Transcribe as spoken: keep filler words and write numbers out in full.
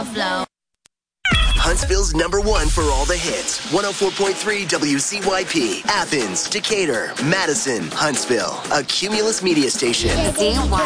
flow. Huntsville's number one for all the hits. one oh four point three W C Y P. Athens, Decatur, Madison, Huntsville. A Cumulus media station. Z Y